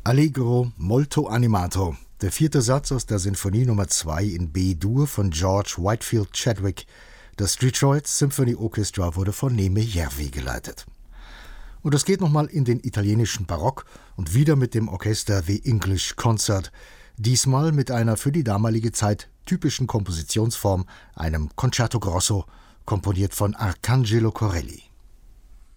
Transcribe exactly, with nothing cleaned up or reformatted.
Allegro molto animato, der vierte Satz aus der Sinfonie Nummer zwei in B-Dur von George Whitefield Chadwick. Das Detroit Symphony Orchestra wurde von Neme Järvi geleitet. Und es geht nochmal in den italienischen Barock und wieder mit dem Orchester The English Concert, diesmal mit einer für die damalige Zeit typischen Kompositionsform, einem Concerto Grosso, komponiert von Arcangelo Corelli.